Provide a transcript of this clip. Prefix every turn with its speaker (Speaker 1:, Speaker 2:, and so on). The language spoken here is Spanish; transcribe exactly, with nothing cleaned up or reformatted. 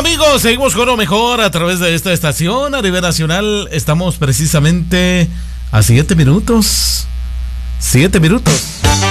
Speaker 1: amigos, seguimos con lo mejor a través de esta estación a nivel nacional. Estamos precisamente a siete minutos. Siete minutos.